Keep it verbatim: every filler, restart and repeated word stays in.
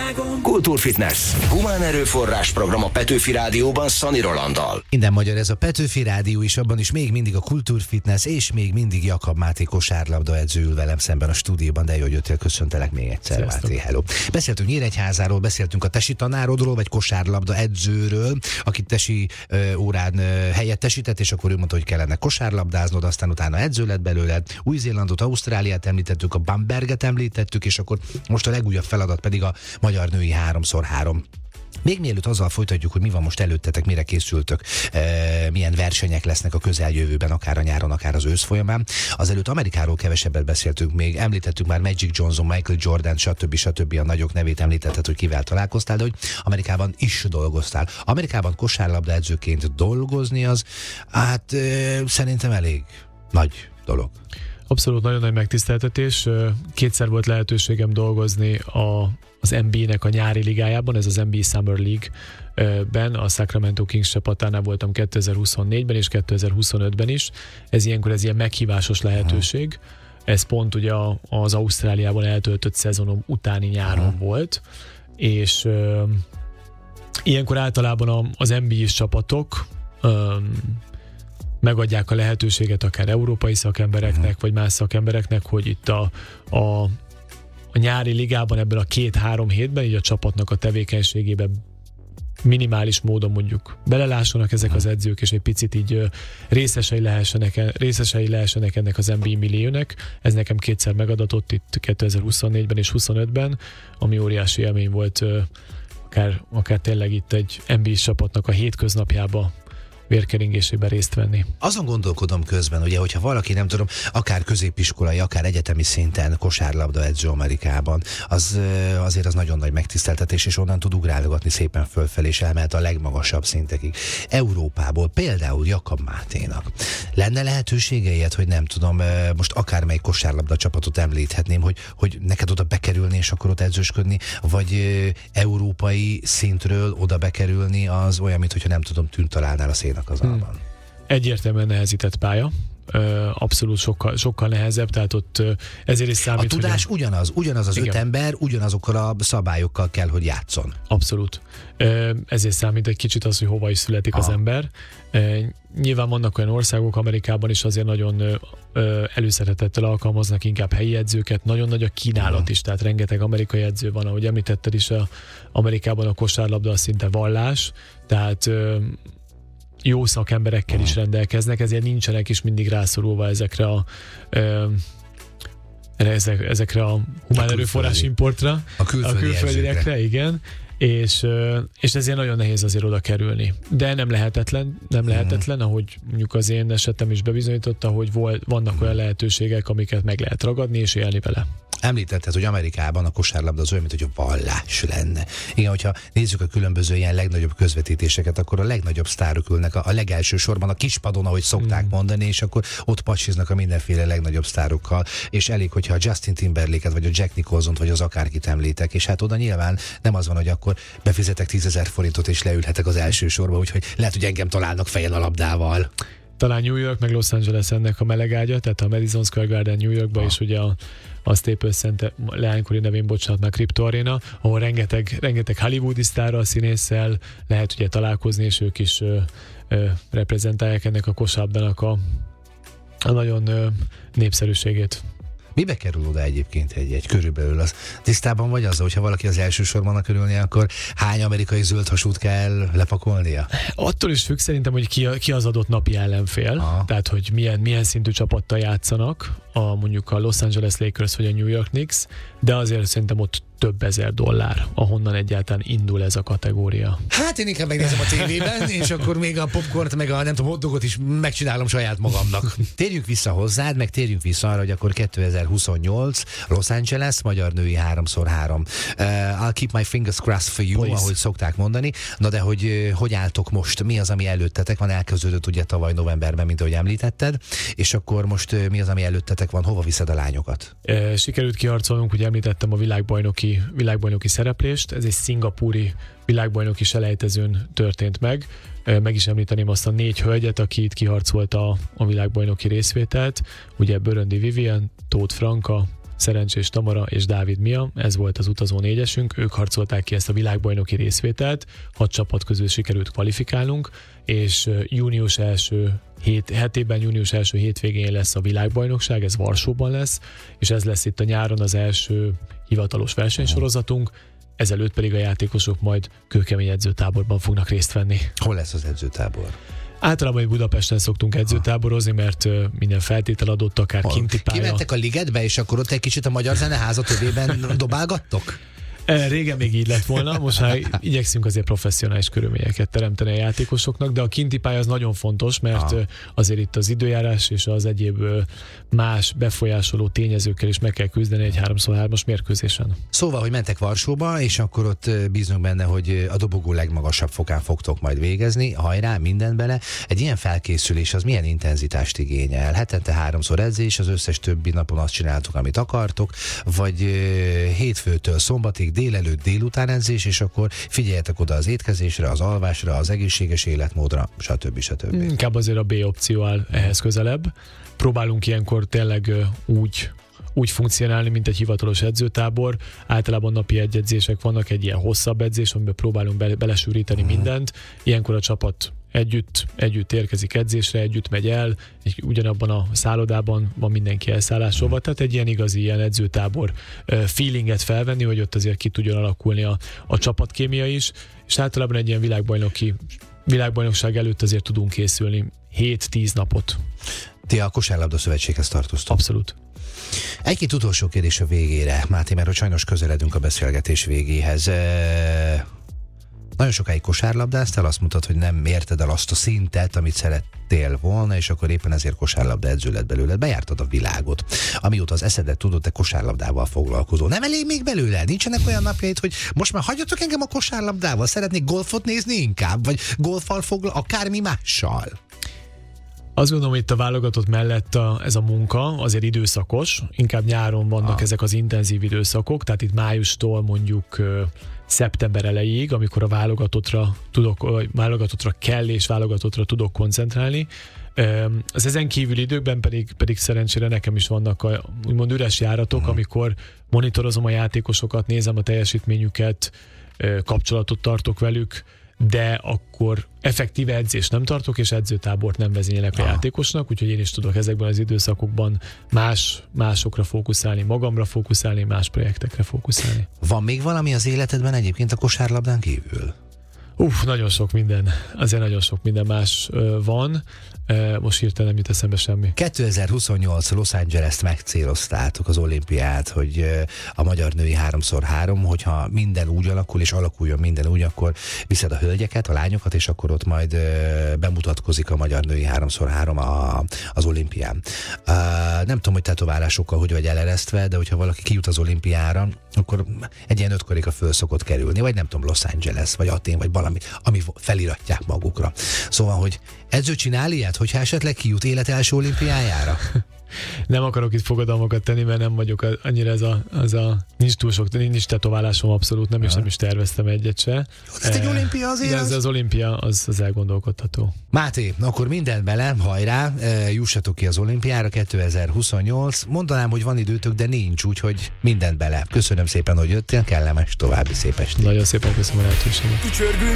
világon. Kultúrfitness. Humán erőforrás program a Petőfi Rádióban Szani Rolanddal. Minden magyar ez a Petőfi Rádió is, abban is még mindig a Kultúrfitness, és még mindig Jakab Máté kosárlabda edző ül velem szemben a stúdióban, de jó, hogy jöttél, köszöntelek még egyszer. Sziasztok. Máté, hello. Beszéltünk Nyíregyházáról, beszéltünk a tesi tanárodról, vagy kosárlabda edzőről, akit tesi ö, órán ö, helyettesített, és akkor ő mondta, hogy kellene kosárlabdáznod, aztán utána edző lett belőle. Új-Zélandot, Ausztráliát említettük, a Bamberget említettük, és akkor most a legújabb feladat pedig a magyar női három szor három. Még mielőtt azzal folytatjuk, hogy mi van most előttetek, mire készültök, e, milyen versenyek lesznek a közeljövőben, akár a nyáron, akár az ősz folyamán. Azelőtt Amerikáról kevesebbet beszéltünk még, említettük már Magic Johnson, Michael Jordan, stb. stb. A nagyok nevét említetted, hogy kivel találkoztál, de hogy Amerikában is dolgoztál. Amerikában kosárlabda edzőként dolgozni az, hát e, szerintem elég nagy dolog. Abszolút nagyon nagy megtiszteltetés. Kétszer volt lehetőségem dolgozni a, az en bé á-nek a nyári ligájában, ez az en bé á Summer League-ben, a Sacramento Kings csapatánál voltam kétezer-huszonnégyben és kétezer-huszonötben is. Ez ilyenkor ez ilyen meghívásos lehetőség. Ez pont ugye az Ausztráliában eltöltött szezonom utáni nyáron Aha. volt, és ö, ilyenkor általában az en bé á-s csapatok ö, megadják a lehetőséget akár európai szakembereknek, uh-huh. vagy más szakembereknek, hogy itt a, a, a nyári ligában ebben a két-három hétben így a csapatnak a tevékenységében minimális módon mondjuk belelássanak ezek uh-huh. az edzők, és egy picit így részesei lehessenek, részesei lehessenek ennek az en bé á milliónek. Ez nekem kétszer megadatott itt kétezer-huszonnégyben és huszonötben, ami óriási élmény volt, akár, akár tényleg itt egy en bé á csapatnak a hétköznapjába vérkeringésében részt venni. Azon gondolkodom közben, ugye, hogyha valaki, nem tudom, akár középiskolai, akár egyetemi szinten kosárlabda edző Amerikában, az azért az nagyon nagy megtiszteltetés, és onnan tud ugrálgatni szépen fölfelé, és elmehet a legmagasabb szintekig. Európából például Jakab Máténak lenne lehetősége ilyet, hogy nem tudom, most akármelyik kosárlabda csapatot említhetném, hogy, hogy neked oda bekerülni, és akkor ott edzősködni, vagy európai szintről oda bekerülni, az olyan, mint hogyha nem tudom, tűnt találnál a szén az hmm. Egyértelműen nehezített pálya. Abszolút sokkal, sokkal nehezebb, tehát ott ezért is számít. A tudás hogy ugyanaz, ugyanaz az igen. öt ember, ugyanazokkal a szabályokkal kell, hogy játszon. Abszolút. Ezért számít egy kicsit az, hogy hova is születik Aha. az ember. Nyilván vannak olyan országok, Amerikában is azért nagyon előszeretettel alkalmaznak inkább helyi edzőket, nagyon nagy a kínálat uh-huh. is, tehát rengeteg amerikai edző van, ahogy említetted is, a Amerikában a kosárlabda az szinte vallás, tehát jó szakemberekkel is rendelkeznek, ezért nincsenek is mindig rászorulva ezekre a ö, ezek, ezekre a humán erőforrás importra, a külföldi, a külföldire, igen, és, és ezért nagyon nehéz azért oda kerülni. De nem lehetetlen, nem lehetetlen, ahogy mondjuk az én esetem is bebizonyította, hogy volt, vannak olyan lehetőségek, amiket meg lehet ragadni és élni vele. Említetted, hogy Amerikában a kosárlabda az olyan, mint hogy a vallás lenne. Igen, hogyha nézzük a különböző ilyen legnagyobb közvetítéseket, akkor a legnagyobb sztárok ülnek a, a legelső sorban a kispadon, ahogy szokták mm. mondani, és akkor ott pacsiznak a mindenféle legnagyobb sztárokkal, és elég, hogyha a Justin Timberlake-et, vagy a Jack Nicholsont, vagy az akárkit említek, és hát oda nyilván nem az van, hogy akkor befizetek tízezer forintot, és leülhetek az első sorba, úgyhogy lehet, hogy engem találnak fejen a labdával. Talán New York, meg Los Angeles ennek a melegágya, tehát a Madison Square Garden New Yorkban ah. is ugye a, a Staples Center leánykori nevén, bocsánat, már Crypto Arena, ahol rengeteg, rengeteg hollywoodi sztárral, színésszel lehet ugye találkozni, és ők is ö, ö, reprezentálják ennek a kosárlabdának a, a nagyon ö, népszerűségét. Mibe kerül oda egyébként egy-egy körülbelül? Az tisztában vagy azzal, hogyha valaki az első sorban körülni, akkor hány amerikai zöldhasút kell lepakolnia? Attól is függ szerintem, hogy ki, ki az adott napi ellenfél, Aha. tehát hogy milyen, milyen szintű csapattal játszanak, a, mondjuk a Los Angeles Lakers vagy a New York Knicks, de azért szerintem ott több ezer dollár, ahonnan egyáltalán indul ez a kategória. Hát én inkább megnézem a tévében, és akkor még a popcornt, meg a nem tudom, hotdogot is megcsinálom saját magamnak. Térjünk vissza hozzád, meg térjünk vissza arra, hogy akkor kétezer-huszonnyolc Los Angeles, magyar női három szor három. Uh, I'll keep my fingers crossed for you, Please. ahogy szokták mondani. Na de hogy uh, hogy álltok most? Mi az, ami előttetek van? Elkezdődött ugye tavaly novemberben, mint ahogy említetted, és akkor most uh, mi az, ami előttetek van? Hova viszed a lányokat? E, sikerült kiharcolnunk, ugye említettem a világbajnoki világbajnoki szereplést, ez egy szingapúri világbajnoki selejtezőn történt meg. Meg is említeném azt a négy hölgyet, aki itt kiharcolta a, a világbajnoki részvételt, ugye Böröndi Vivian, Tóth Franka, Szerencsés Tamara és Dávid Mia, ez volt az utazó négyesünk, ők harcolták ki ezt a világbajnoki részvételt, hat csapat közül sikerült kvalifikálnunk, és június első hét, hetében, június első hétvégén lesz a világbajnokság, ez Varsóban lesz, és ez lesz itt a nyáron az első hivatalos versenysorozatunk, ezelőtt pedig a játékosok majd kőkemény edzőtáborban fognak részt venni. Hol lesz az edzőtábor? Általában Budapesten szoktunk edzőtáborozni, mert minden feltétel adott, akár Hol? kinti pálya. Kimentek a ligetbe, és akkor ott egy kicsit a Magyar Zeneháza tövében dobálgattok? Régen még így lett volna, most már igyekszünk azért professzionális körülményeket teremteni a játékosoknak, de a kinti pálya az nagyon fontos, mert ah. azért itt az időjárás és az egyéb más befolyásoló tényezőkkel is meg kell küzdeni egy háromszor hármas mérkőzésen. Szóval, hogy mentek Varsóba, és akkor ott bízunk benne, hogy a dobogó legmagasabb fokán fogtok majd végezni, hajrá, minden bele. Egy ilyen felkészülés az milyen intenzitást igényel? Hetente háromszor edzés, az összes többi napon azt csináltuk, amit akartok, vagy hétfőtől szombatig délelőtt, délután edzés, és akkor figyeljetek oda az étkezésre, az alvásra, az egészséges életmódra, stb. stb. Inkább azért a B opció áll ehhez közelebb. Próbálunk ilyenkor tényleg úgy úgy funkcionálni, mint egy hivatalos edzőtábor. Általában napi egy edzések vannak, egy ilyen hosszabb edzés, amiben próbálunk be- belesűríteni hmm. mindent. Ilyenkor a csapat együtt, együtt érkezik edzésre, együtt megy el, egy, ugyanabban a szállodában van mindenki elszállásolva, tehát egy ilyen igazi ilyen edzőtábor feelinget felvenni, hogy ott azért ki tudjon alakulni a, a csapatkémia is, és általában egy ilyen világbajnoki világbajnokság előtt azért tudunk készülni hét-tíz napot. Ti a Kosárlabda Szövetséghez tartoztok? Abszolút. Egy-két utolsó kérdés a végére, Máté, mert hogy sajnos közeledünk a beszélgetés végéhez. E... Nagyon sokáig kosárlabdáztál, azt mondtad, hogy nem érted el azt a szintet, amit szerettél volna, és akkor éppen ezért kosárlabda edző lett belőled. Bejártad a világot. Amióta az eszedet tudod, te kosárlabdával foglalkozol. Nem elég még belőle? Nincsenek olyan napjaid, hogy most már hagyjatok engem a kosárlabdával? Szeretnék golfot nézni inkább? Vagy golffal foglalkozni? Akármi mással? Azt gondolom, hogy itt a válogatott mellett a, ez a munka azért időszakos, inkább nyáron vannak ah. ezek az intenzív időszakok, tehát itt májustól mondjuk uh, szeptember elejéig, amikor a válogatottra tudok, vagy válogatottra kell és válogatottra tudok koncentrálni. Um, az ezen kívüli időkben pedig, pedig szerencsére nekem is vannak a, úgymond üres járatok, uh-huh. amikor monitorozom a játékosokat, nézem a teljesítményüket, uh, kapcsolatot tartok velük, de akkor effektíve edzést nem tartok, és edzőtábort nem vezényelek a ah. játékosnak, úgyhogy én is tudok ezekben az időszakokban más, másokra fókuszálni, magamra fókuszálni, más projektekre fókuszálni. Van még valami az életedben egyébként a kosárlabdán kívül? Uff, nagyon sok minden, azért nagyon sok minden más uh, van. Uh, most hirtelen nem jut eszembe semmi. kétezer-huszonnyolc Los Angeles-t megcéloztátok, az olimpiát, hogy uh, a magyar női háromszor három, hogyha minden úgy alakul, és alakuljon minden úgy, akkor viszed a hölgyeket, a lányokat, és akkor ott majd uh, bemutatkozik a magyar női háromszor három a, az olimpián. Uh, nem tudom, hogy tetoválásokkal hogy vagy eleresztve, de hogyha valaki kijut az olimpiára, akkor egy ilyen ötkarika föl szokott kerülni, vagy nem tudom, Los Angeles, vagy Atén, vagy valami, ami feliratják magukra. Szóval, hogy edző csinál ilyet, hogyha esetleg kijut élet első olimpiájára? Nem akarok itt fogadalmakat tenni, mert nem vagyok annyira ez a, az a nincs túl sok, nincs tetoválásom abszolút, nem, és nem is terveztem egyet se. Jó, ez egy olimpia azért. De ez az olimpia, az, az elgondolkodható. Máté, akkor mindent bele, hajrá, jussatok ki az olimpiára kétezer-huszonnyolc. Mondanám, hogy van időtök, de nincs, úgyhogy mindent bele. Köszönöm szépen, hogy jöttél, kellemes további szép estét. Nagyon szépen köszönöm a lehetőséget.